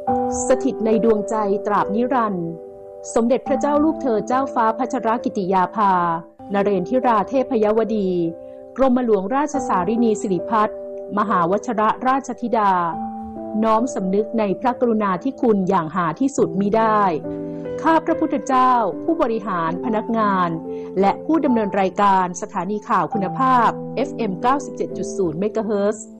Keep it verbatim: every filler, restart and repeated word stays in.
สถิตในดวงใจตราบนิรันดร์สมเด็จพระเจ้าลูกเธอเจ้าฟ้าพัชรกิติยาภานเรนทิราเทพยวดีกรมหลวงราชสารินีสิริพัฒน์มหาวชรราชธิดาน้อมสำนึกในพระกรุณาธิคุณอย่างหาที่สุดมิได้ข้าพระพุทธเจ้าผู้บริหารพนักงานและผู้ดำเนินรายการสถานีข่าวคุณภาพ เอฟ เอ็ม เก้าสิบเจ็ดจุดศูนย์ เมกะเฮิรตซ์